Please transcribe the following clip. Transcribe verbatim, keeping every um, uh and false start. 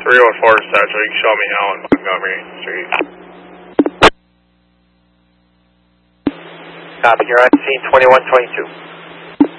three one four dispatch, you can show me how on Montgomery Street. Copy, you're on scene twenty-one twenty-two.